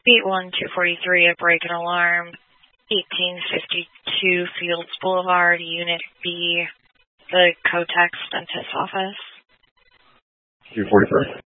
81243, a break and alarm, 1852 Fields Boulevard, Unit B, the Kotex dentist office. 243.